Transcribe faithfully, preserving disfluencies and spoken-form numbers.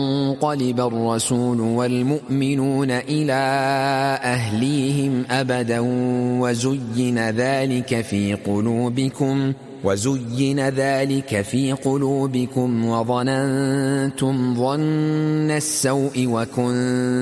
ينقلب الرسول والمؤمنون إلى أهليهم أبدا وزين ذلك في قلوبكم وزين ذلك في قلوبكم وظننتم ظن السوء وكنتم